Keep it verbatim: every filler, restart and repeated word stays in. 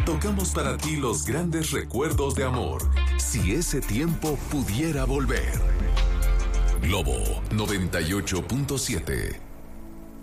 Tocamos para ti los grandes recuerdos de amor. Si ese tiempo pudiera volver. Globo noventa y ocho punto siete.